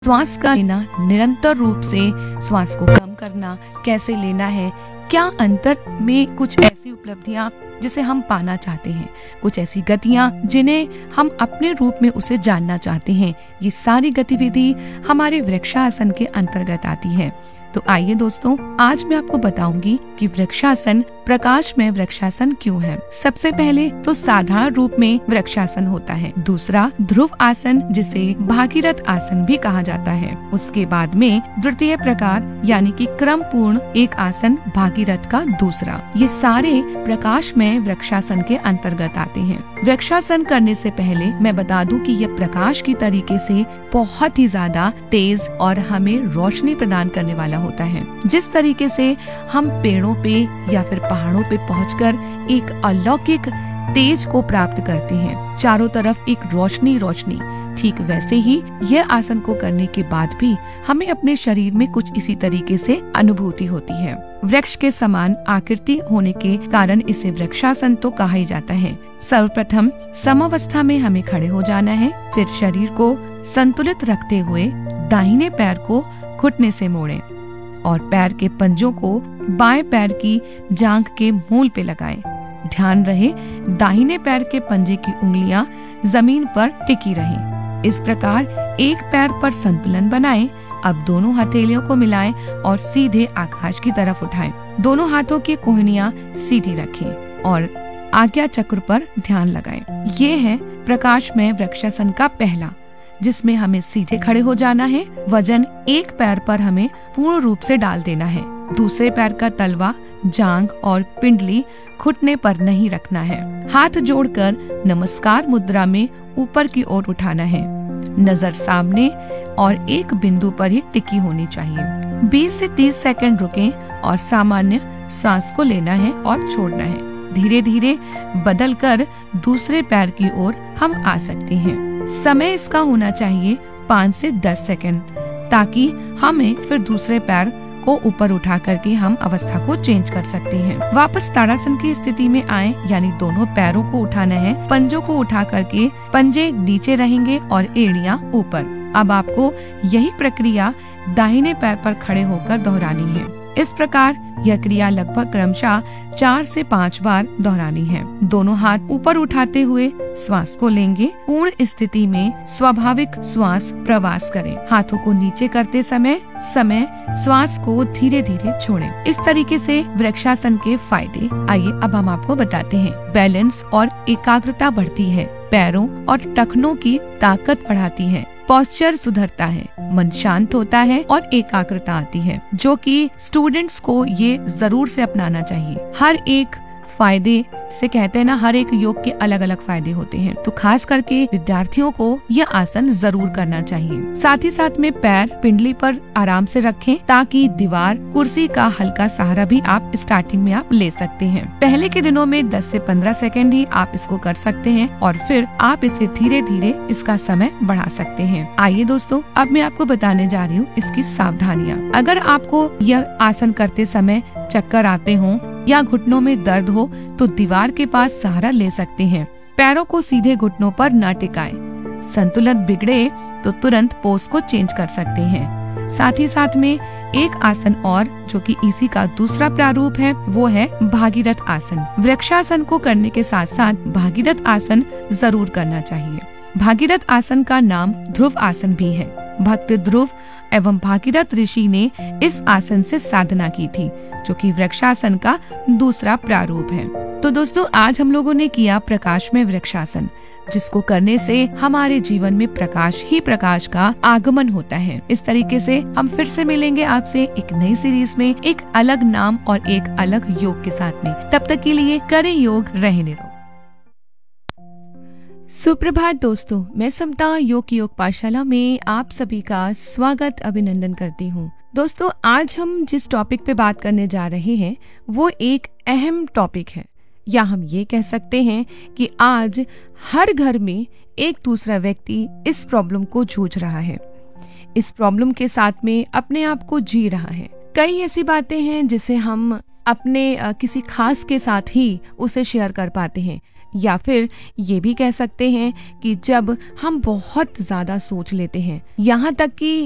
श्वास का लेना, निरंतर रूप से श्वास को कम करना, कैसे लेना है, क्या अंतर में कुछ ऐसी उपलब्धियां जिसे हम पाना चाहते हैं, कुछ ऐसी गतियां जिन्हें हम अपने रूप में उसे जानना चाहते हैं, ये सारी गतिविधि हमारे वृक्षासन के अंतर्गत आती है। तो आइए दोस्तों, आज मैं आपको बताऊंगी कि वृक्षासन प्रकाश में वृक्षासन क्यों है। सबसे पहले तो साधारण रूप में वृक्षासन होता है, दूसरा ध्रुव आसन जिसे भागीरथ आसन भी कहा जाता है, उसके बाद में द्वितीय प्रकार यानी कि क्रम पूर्ण एक आसन भागीरथ का दूसरा। ये सारे प्रकाश में वृक्षासन के अंतर्गत आते हैं। वृक्षासन करने से पहले मैं बता दूं कि यह प्रकाश की तरीके से बहुत ही ज्यादा तेज और हमें रोशनी प्रदान करने वाला होता है। जिस तरीके से हम पेड़ों पे या फिर पहाड़ों पे पहुंचकर एक अलौकिक तेज को प्राप्त करते हैं, चारों तरफ एक रोशनी रोशनी, ठीक वैसे ही यह आसन को करने के बाद भी हमें अपने शरीर में कुछ इसी तरीके से अनुभूति होती है। वृक्ष के समान आकृति होने के कारण इसे वृक्षासन तो कहा ही जाता है। सर्वप्रथम समावस्था में हमें खड़े हो जाना है, फिर शरीर को संतुलित रखते हुए दाहिने पैर को घुटने से मोड़ें और पैर के पंजों को बाएं पैर की जांघ के मूल पे लगाएं। ध्यान रहे दाहिने पैर के पंजे की उंगलियां जमीन पर टिकी रहें। इस प्रकार एक पैर पर संतुलन बनाएं। अब दोनों हथेलियों को मिलाएं और सीधे आकाश की तरफ उठाएं। दोनों हाथों की कोहनियां सीधी रखें और आज्ञा चक्र पर ध्यान लगाएं। ये है प्रकाश में वृक्षासन का पहला, जिसमें हमें सीधे खड़े हो जाना है। वजन एक पैर पर हमें पूर्ण रूप से डाल देना है। दूसरे पैर का तलवा, जांघ और पिंडली घुटने पर नहीं रखना है। हाथ जोड़कर नमस्कार मुद्रा में ऊपर की ओर उठाना है। नजर सामने और एक बिंदु पर ही टिकी होनी चाहिए। 20 से 30 सेकंड रुकें और सामान्य सांस को लेना है और छोड़ना है। धीरे धीरे बदलकर दूसरे पैर की ओर हम आ सकते हैं। समय इसका होना चाहिए 5 से 10 सेकंड, ताकि हमें फिर दूसरे पैर को ऊपर उठा करके हम अवस्था को चेंज कर सकते हैं। वापस ताड़ासन की स्थिति में आए, यानी दोनों पैरों को उठाना है। पंजों को उठा करके पंजे नीचे रहेंगे और एड़ियां ऊपर। अब आपको यही प्रक्रिया दाहिने पैर पर खड़े होकर दोहरानी है। इस प्रकार यह क्रिया लगभग क्रमशः 4 से 5 बार दोहरानी है। दोनों हाथ ऊपर उठाते हुए श्वास को लेंगे। पूर्ण स्थिति में स्वाभाविक श्वास प्रवास करें। हाथों को नीचे करते समय श्वास को धीरे धीरे छोड़ें। इस तरीके से वृक्षासन के फायदे आइए अब हम आपको बताते हैं। बैलेंस और एकाग्रता बढ़ती है, पैरों और टखनों की ताकत बढ़ाती है, पोस्चर सुधरता है, मन शांत होता है और एकाग्रता आती है, जो कि स्टूडेंट्स को ये जरूर से अपनाना चाहिए। हर एक फायदे से कहते हैं ना, हर एक योग के अलग अलग फायदे होते हैं, तो खास करके विद्यार्थियों को यह आसन जरूर करना चाहिए। साथ ही साथ में पैर पिंडली पर आराम से रखें, ताकि दीवार, कुर्सी का हल्का सहारा भी आप स्टार्टिंग में आप ले सकते हैं। पहले के दिनों में 10 से 15 सेकंड ही आप इसको कर सकते हैं और फिर आप इसे धीरे धीरे इसका समय बढ़ा सकते हैं। आइए दोस्तों, अब मैं आपको बताने जा रही हूँ इसकी सावधानियाँ। अगर आपको यह आसन करते समय चक्कर आते हों या घुटनों में दर्द हो तो दीवार के पास सहारा ले सकते हैं। पैरों को सीधे घुटनों पर न टिकाएं। संतुलन बिगड़े तो तुरंत पोज को चेंज कर सकते हैं। साथ ही साथ में एक आसन और, जो कि इसी का दूसरा प्रारूप है, वो है भागीरथ आसन। वृक्षासन को करने के साथ साथ भागीरथ आसन जरूर करना चाहिए। भागीरथ आसन का नाम ध्रुव आसन भी है। भक्त ध्रुव एवं भागीरथ ऋषि ने इस आसन से साधना की थी, जो कि वृक्षासन का दूसरा प्रारूप है। तो दोस्तों, आज हम लोगों ने किया प्रकाश में वृक्षासन, जिसको करने से हमारे जीवन में प्रकाश ही प्रकाश का आगमन होता है। इस तरीके से हम फिर से मिलेंगे आपसे एक नई सीरीज में, एक अलग नाम और एक अलग योग के साथ में। तब तक के लिए करें योग, रहने दो। सुप्रभात दोस्तों, मैं समता योग पाठशाला में आप सभी का स्वागत अभिनंदन करती हूँ। दोस्तों, आज हम जिस टॉपिक पे बात करने जा रहे हैं वो एक अहम टॉपिक है, या हम ये कह सकते हैं कि आज हर घर में एक दूसरा व्यक्ति इस प्रॉब्लम को जूझ रहा है, इस प्रॉब्लम के साथ में अपने आप को जी रहा है। कई ऐसी बातें हैं जिसे हम अपने किसी खास के साथ ही उसे शेयर कर पाते हैं, या फिर ये भी कह सकते हैं कि जब हम बहुत ज्यादा सोच लेते हैं, यहाँ तक कि